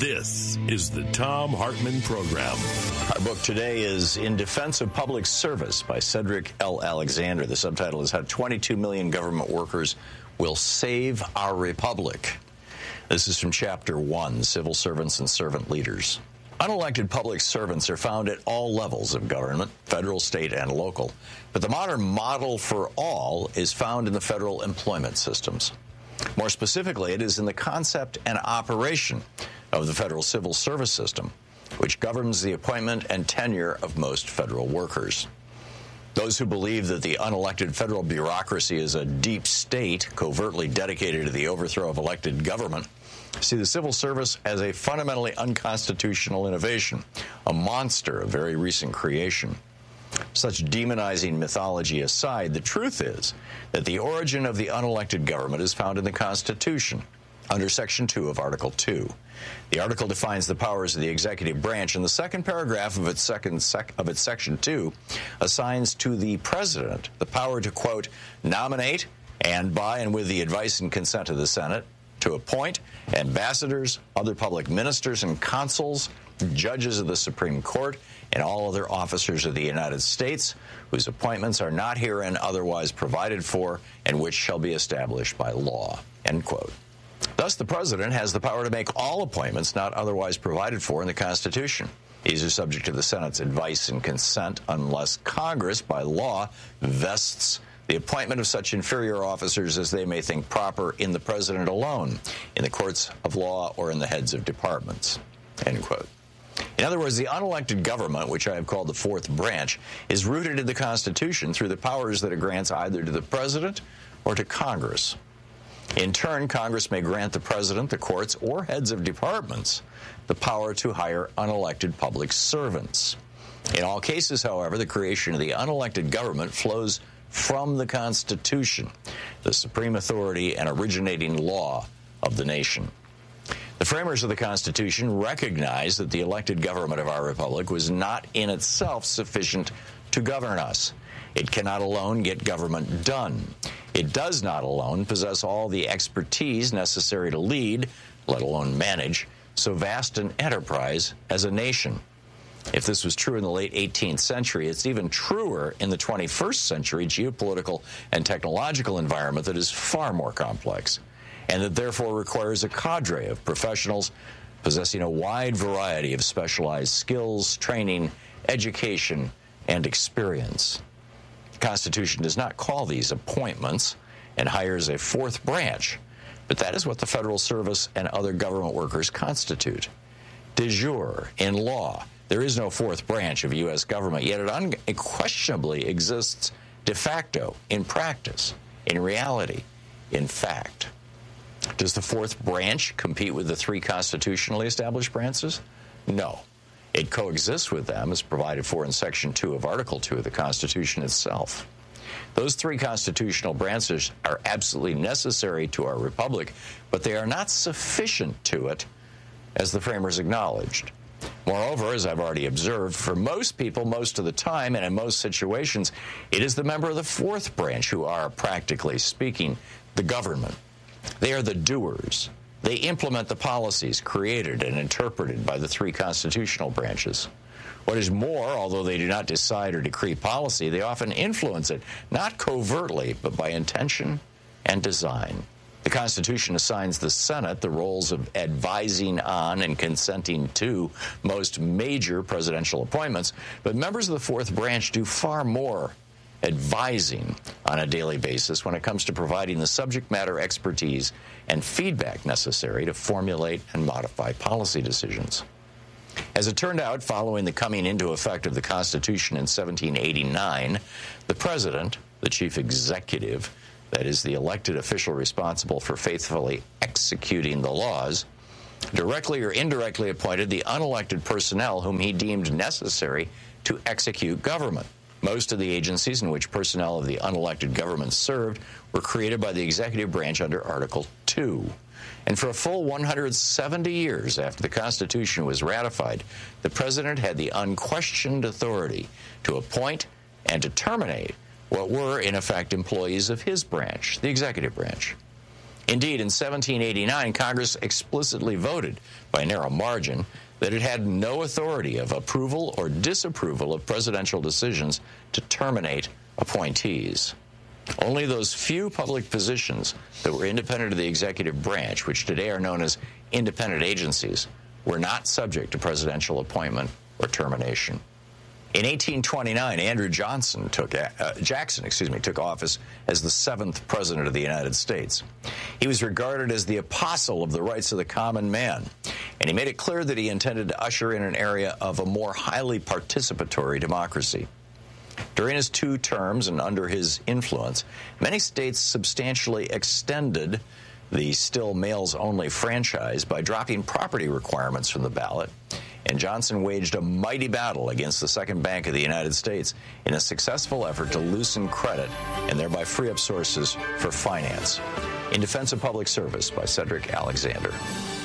This is the Thom Hartmann Program. Our book today is In Defense of Public Service by Cedric L. Alexander. The subtitle is How 22 Million Government Workers Will Save Our Republic. This is from Chapter 1, Civil Servants and Servant Leaders. Unelected public servants are found at all levels of government, federal, state, and local. But the modern model for all is found in the federal employment systems. More specifically, it is in the concept and operation of the federal civil service system, which governs the appointment and tenure of most federal workers. Those who believe that the unelected federal bureaucracy is a deep state covertly dedicated to the overthrow of elected government see the civil service as a fundamentally unconstitutional innovation, a monster of very recent creation. Such demonizing mythology aside, the truth is that the origin of the unelected government is found in the Constitution, under Section 2 of Article 2. The article defines the powers of the executive branch, and the second paragraph of its Section 2 assigns to the President the power to, quote, nominate and by and with the advice and consent of the Senate, to appoint ambassadors, other public ministers and consuls, judges of the Supreme Court, and all other officers of the United States whose appointments are not herein otherwise provided for and which shall be established by law, end quote. Thus, the President has the power to make all appointments not otherwise provided for in the Constitution. These are subject to the Senate's advice and consent unless Congress, by law, vests the appointment of such inferior officers as they may think proper in the President alone, in the courts of law, or in the heads of departments, end quote. In other words, the unelected government, which I have called the fourth branch, is rooted in the Constitution through the powers that it grants either to the President or to Congress. In turn, Congress may grant the President, the courts, or heads of departments the power to hire unelected public servants. In all cases, however, the creation of the unelected government flows from the Constitution, the supreme authority and originating law of the nation. The framers of the Constitution recognized that the elected government of our republic was not in itself sufficient to govern us. It cannot alone get government done. It does not alone possess all the expertise necessary to lead, let alone manage, so vast an enterprise as a nation. If this was true in the late 18th century, it's even truer in the 21st century geopolitical and technological environment that is far more complex, and that therefore requires a cadre of professionals possessing a wide variety of specialized skills, training, education, and experience. The Constitution does not call these appointments and hires a fourth branch, but that is what the federal service and other government workers constitute. De jure, in law, there is no fourth branch of U.S. government, yet it unquestionably exists de facto, in practice, in reality, in fact. Does the fourth branch compete with the three constitutionally established branches? No. It coexists with them as provided for in Section 2 of Article 2 of the Constitution itself. Those three constitutional branches are absolutely necessary to our republic, but they are not sufficient to it, as the framers acknowledged. Moreover, as I've already observed, for most people, most of the time, and in most situations, it is the member of the fourth branch who are, practically speaking, the government. They are the doers. They implement the policies created and interpreted by the three constitutional branches. What is more, although they do not decide or decree policy, they often influence it, not covertly, but by intention and design. The Constitution assigns the Senate the roles of advising on and consenting to most major presidential appointments, but members of the fourth branch do far more advising on a daily basis when it comes to providing the subject matter expertise and feedback necessary to formulate and modify policy decisions. As it turned out, following the coming into effect of the Constitution in 1789, the President, the chief executive, that is, the elected official responsible for faithfully executing the laws, directly or indirectly appointed the unelected personnel whom he deemed necessary to execute government. Most of the agencies in which personnel of the unelected government served were created by the executive branch under Article 2. And for a full 170 years after the Constitution was ratified, the President had the unquestioned authority to appoint and to terminate what were, in effect, employees of his branch, the executive branch. Indeed, in 1789, Congress explicitly voted by a narrow margin that it had no authority of approval or disapproval of presidential decisions to terminate appointees. Only those few public positions that were independent of the executive branch, which today are known as independent agencies, were not subject to presidential appointment or termination. In 1829, Andrew Jackson took office as the 7th president of the United States. He was regarded as the apostle of the rights of the common man, and he made it clear that he intended to usher in an era of a more highly participatory democracy. During his 2 terms and under his influence, many states substantially extended the still males-only franchise by dropping property requirements from the ballot, and Johnson waged a mighty battle against the Second Bank of the United States in a successful effort to loosen credit and thereby free up sources for finance. In Defense of Public Service by Cedric Alexander.